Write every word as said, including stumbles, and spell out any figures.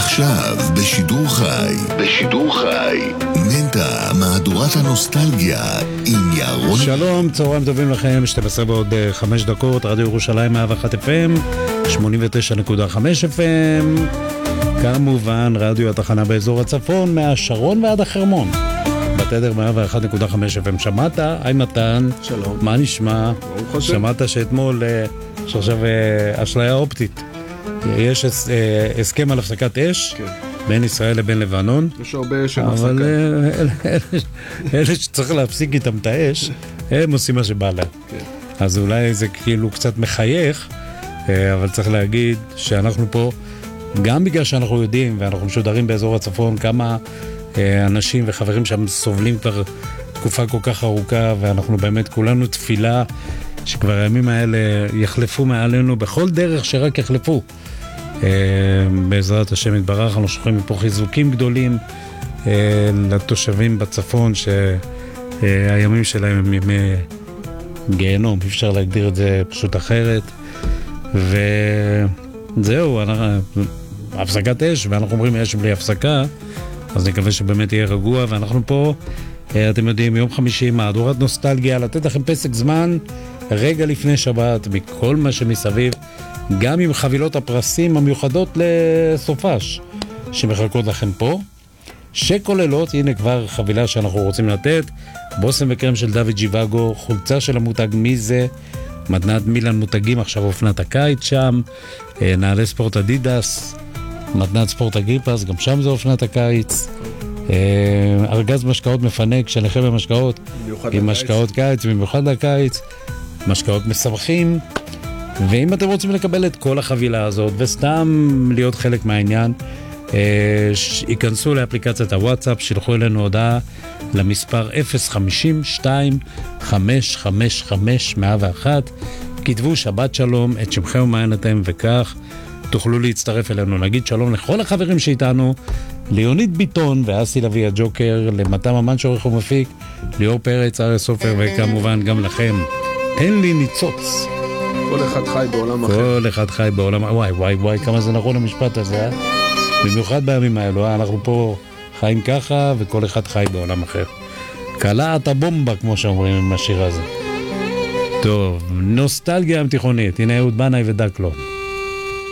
עכשיו בשידור חי, בשידור חי, מנטה, מהדורת הנוסטלגיה עם ירון. שלום, צהריים טובים לכם, שתים עשרה ועוד חמש דקות, רדיו ירושלים מאה ואחת אף אם, שמונים ותשע נקודה חמש אף אם, כמובן רדיו התחנה באזור הצפון, מהשרון ועד החרמון, בתדר מאה ואחת נקודה חמש אף אם. שמעת? היי מתן. שלום. מה נשמע? שמעת שאתמול, שעכשיו אשליה אופטית, יש הסכם על הפסקת אש בין ישראל לבין לבנון. יש הרבה אש עם אבל אלה שצריך להפסיק איתם את האש, הם עושים מה שבא להם. אז אולי זה כאילו קצת מחייך, אבל צריך להגיד שאנחנו פה, גם בגלל שאנחנו יודעים ואנחנו משודרים באזור הצפון, כמה אנשים וחברים שם סובלים כבר תקופה כל כך ארוכה, ואנחנו באמת כולנו תפילה שכבר הימים האלה יחלפו מעלינו בכל דרך שרק יחלפו. בעזרת השם יתברך, אנחנו שולחים מפה חיזוקים גדולים לתושבים בצפון, שהימים שלהם הם ימי גיהנום, אי אפשר להגדיר את זה פשוט אחרת. וזהו, הפסקת אש, ואנחנו אומרים אש בלי הפסקה, אז נקווה שבאמת יהיה רגוע. ואנחנו פה, אתם יודעים, יום חמישי, מהדורת נוסטלגיה, לתת לכם פסק זמן רגע לפני שבת, מכל מה שמסביב, גם עם חבילות הפרסים המיוחדות לסופש שמחכות לכם פה, שכוללות, הנה כבר חבילה שאנחנו רוצים לתת, בושם וקרם של דוד ג'יוואגו, חולצה של המותג מיזה, מתנת מילן מותגים, עכשיו אופנת הקיץ שם, נעלי ספורט אדידס, מתנת ספורט אגריפס, גם שם זה אופנת הקיץ, ארגז משקאות מפנק שלכם במשקאות, עם משקאות קיץ, במיוחד לקיץ, משקאות מסמכים. ואם אתם רוצים לקבל את כל החבילה הזאת וסתם להיות חלק מהעניין, ייכנסו לאפליקציית הוואטסאפ, שילחו אלינו הודעה למספר אפס חמישים שתיים חמש חמש חמש מאה ואחת, כתבו שבת שלום, את שמכם ומען אתם, וכך תוכלו להצטרף אלינו. נגיד שלום לכל החברים שאיתנו, ליונית ביטון ואסי לוי הג'וקר, למתם אמן שעורך ומפיק, ליאור פרץ, אריה סופר, וכמובן גם לכם, אין לי ניצוץ. כל אחד חי בעולם אחר. כל אחד חי בעולם אחר. וואי וואי וואי, כמה זה נכון המשפט הזה, אה? במיוחד בימים האלו, אה? אנחנו פה חיים ככה, וכל אחד חי בעולם אחר. קלעת הבומבה, כמו שאומרים עם השיר הזה. טוב, נוסטלגיה עם תיכונית. הנה אהוד בנאי ודקלו.